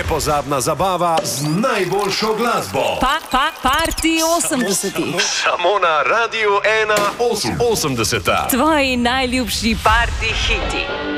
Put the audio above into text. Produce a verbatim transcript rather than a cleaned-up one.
nepozabna zabava z najboljšo glasbo. Pa, pa, party osemdesetih. Samo na Radiu ena osemdeseta. Tvoji najljubši party hiti.